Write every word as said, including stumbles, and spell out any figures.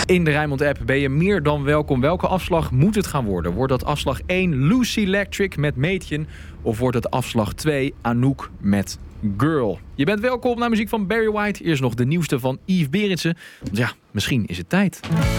In de Rijnmond-app ben je meer dan welkom. Welke afslag moet het gaan worden? Wordt dat afslag één Lucy Electric met Mädchen? Of wordt het afslag twee Anouk met Girl? Je bent welkom naar muziek van Barry White. Eerst nog de nieuwste van Yves Berendsen. Want ja, misschien is het tijd.